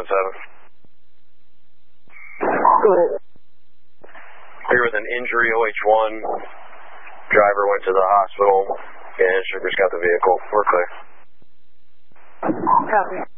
Go ahead. Here with an injury, OH1. Driver went to the hospital, and troopers got the vehicle. We're clear. Copy.